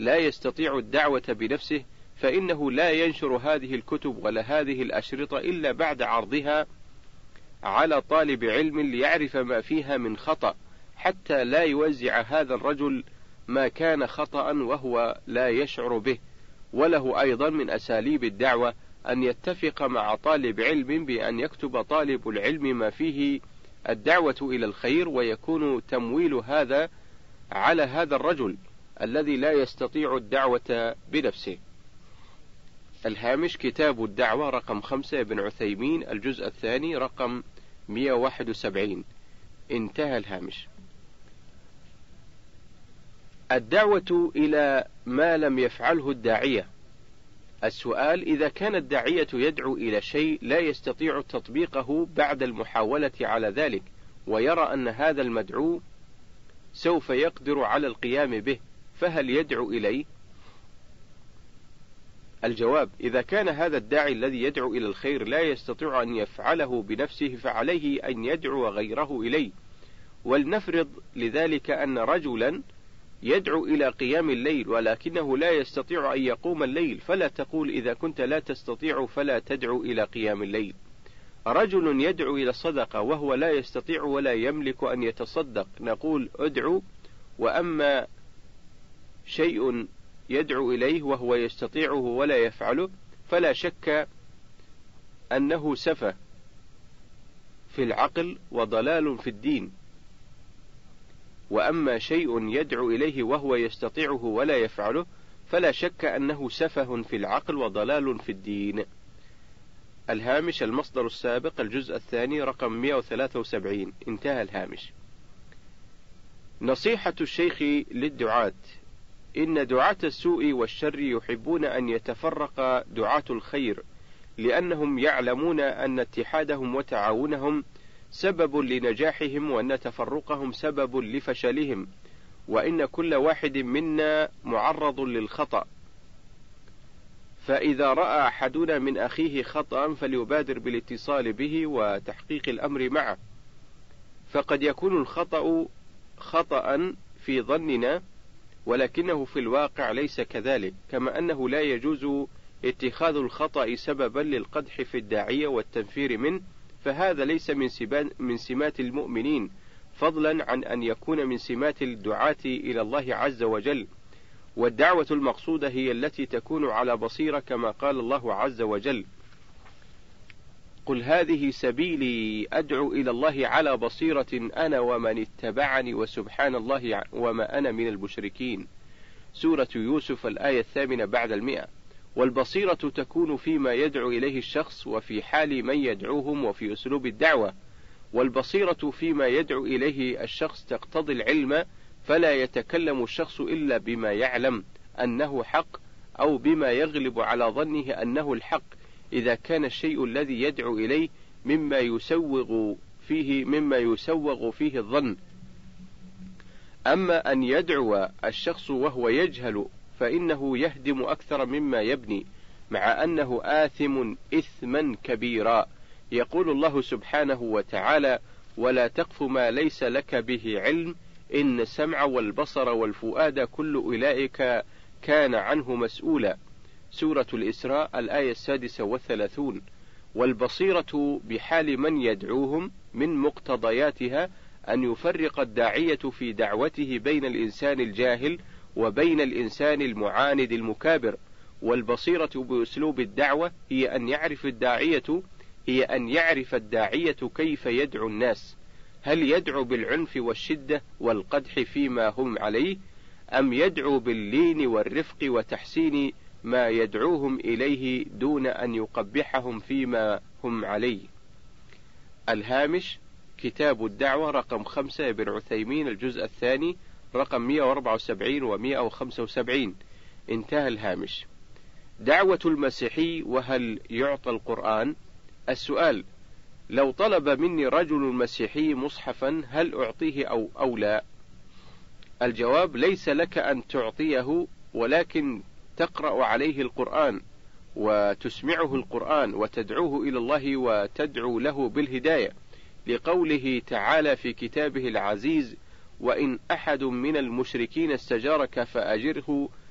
لا يستطيع الدعوة بنفسه، فإنه لا ينشر هذه الكتب ولا هذه الأشرطة إلا بعد عرضها على طالب علم ليعرف ما فيها من خطأ، حتى لا يوزع هذا الرجل ما كان خطأ وهو لا يشعر به. وله أيضا من أساليب الدعوة أن يتفق مع طالب علم بأن يكتب طالب العلم ما فيه الدعوة إلى الخير، ويكون تمويل هذا على هذا الرجل الذي لا يستطيع الدعوة بنفسه. الهامش: كتاب الدعوة رقم 5 ابن عثيمين، الجزء الثاني رقم 171. انتهى الهامش. الدعوة إلى ما لم يفعله الداعية. السؤال: إذا كان الداعية يدعو إلى شيء لا يستطيع تطبيقه بعد المحاولة على ذلك، ويرى أن هذا المدعو سوف يقدر على القيام به، فهل يدعو إليه؟ الجواب: إذا كان هذا الداعي الذي يدعو إلى الخير لا يستطيع أن يفعله بنفسه فعليه أن يدعو غيره إليه. ولنفرض لذلك أن رجلا يدعو إلى قيام الليل ولكنه لا يستطيع أن يقوم الليل، فلا تقول إذا كنت لا تستطيع فلا تدعو إلى قيام الليل. رجل يدعو إلى الصدقة وهو لا يستطيع ولا يملك أن يتصدق، نقول ادعو. وأما شيء يدعو إليه وهو يستطيعه ولا يفعله فلا شك أنه سفه في العقل وضلال في الدين. وأما شيء يدعو إليه وهو يستطيعه ولا يفعله فلا شك أنه سفه في العقل وضلال في الدين. الهامش: المصدر السابق، الجزء الثاني رقم 173. انتهى الهامش. نصيحة الشيخ للدعاة: إن دعاة السوء والشر يحبون أن يتفرق دعاة الخير، لأنهم يعلمون أن اتحادهم وتعاونهم سبب لنجاحهم، وأن تفرقهم سبب لفشلهم، وإن كل واحد منا معرض للخطأ. فإذا رأى أحدنا من أخيه خطأ فليبادر بالاتصال به وتحقيق الأمر معه، فقد يكون الخطأ خطأ في ظننا ولكنه في الواقع ليس كذلك، كما أنه لا يجوز اتخاذ الخطأ سببا للقدح في الداعية والتنفير منه، فهذا ليس من سمات المؤمنين، فضلا عن أن يكون من سمات الدعاة إلى الله عز وجل. والدعوة المقصودة هي التي تكون على بصيرة، كما قال الله عز وجل: قل هذه سبيلي أدعو إلى الله على بصيرة أنا ومن اتبعني وسبحان الله وما أنا من المشركين. سورة يوسف، الآية 8 بعد 100. والبصيرة تكون فيما يدعو إليه الشخص وفي حال من يدعوهم وفي أسلوب الدعوة. والبصيرة فيما يدعو إليه الشخص تقتضي العلم، فلا يتكلم الشخص إلا بما يعلم أنه حق أو بما يغلب على ظنه أنه الحق، إذا كان الشيء الذي يدعو إليه مما يسوغ فيه الظن. أما أن يدعو الشخص وهو يجهل فإنه يهدم أكثر مما يبني، مع أنه آثم إثما كبيرا. يقول الله سبحانه وتعالى: ولا تقف ما ليس لك به علم إن السمع والبصر والفؤاد كل أولئك كان عنه مسؤولا. سورة الإسراء، الآية 36. والبصيرة بحال من يدعوهم من مقتضياتها أن يفرق الداعية في دعوته بين الإنسان الجاهل وبين الإنسان المعاند المكابر. والبصيرة بأسلوب الدعوة هي أن يعرف الداعية كيف يدعو الناس، هل يدعو بالعنف والشدة والقدح فيما هم عليه، أم يدعو باللين والرفق وتحسين ما يدعوهم إليه دون أن يقبحهم فيما هم عليه. الهامش: كتاب الدعوة رقم 5 ابن عثيمين، الجزء الثاني رقم 174 و 175. انتهى الهامش. دعوة المسيحي وهل يعطى القرآن؟ السؤال: لو طلب مني رجل مسيحي مصحفا هل أعطيه أو لا؟ الجواب: ليس لك أن تعطيه، ولكن تقرأ عليه القرآن وتسمعه القرآن وتدعوه إلى الله وتدعو له بالهداية، لقوله تعالى في كتابه العزيز: وإن أحد من المشركين استجارك فأجره